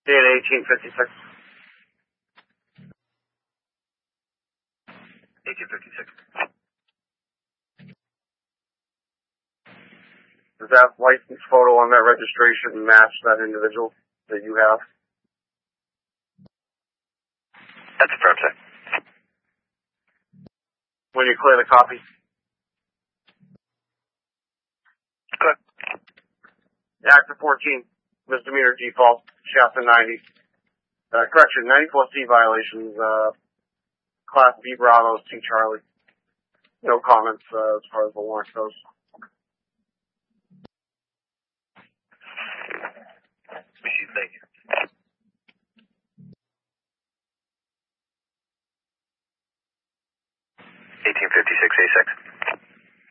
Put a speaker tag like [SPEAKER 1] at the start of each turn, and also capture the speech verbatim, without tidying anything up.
[SPEAKER 1] Data eighteen fifty-six. eighteen fifty-six. Does that license photo on that registration match that individual that you have?
[SPEAKER 2] That's affirmed, sir.
[SPEAKER 1] When you clear the copy?
[SPEAKER 2] Good.
[SPEAKER 1] Act of fourteen, misdemeanor default, Shasta ninety. Uh, correction, ninety-four C violations, uh, Class B Bravos, T Charlie. No comments, uh, as far as the warrant goes.